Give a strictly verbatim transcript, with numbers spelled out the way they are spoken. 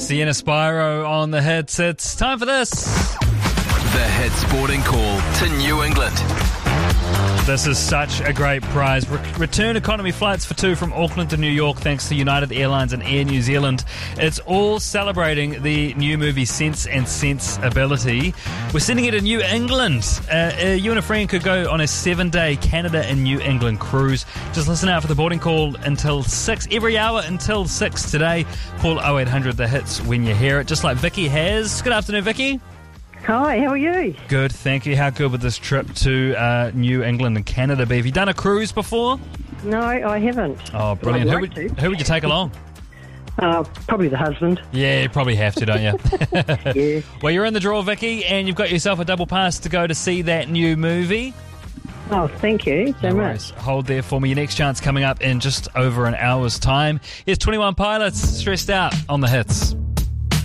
Sienna Spyro on the hits. It's time for this. The Hit Sporting Call to New England. This is such a great prize. Re- return economy flights for two from Auckland to New York thanks to United Airlines and Air New Zealand. It's all celebrating the new movie Sense and Sensibility. We're sending it to New England. Uh, uh, you and a friend could go on a seven-day Canada and New England cruise. Just listen out for the boarding call until six, every hour until six today. Call oh eight hundred the hits when you hear it, just like Vicky has. Good afternoon, Vicky. Hi, how are you? Good, thank you. How good would this trip to uh, New England and Canada be? Have you done a cruise before? No, I haven't. Oh, brilliant. I'd Who like would, to. who would you take along? Uh, probably the husband. Yeah, you probably have to, don't you? Yeah. Well, you're in the draw, Vicky, and you've got yourself a double pass to go to see that new movie. Oh, thank you so No much. worries. Hold there for me. Your next chance coming up in just over an hour's time. Here's twenty-one Pilots, Stressed Out on the hits.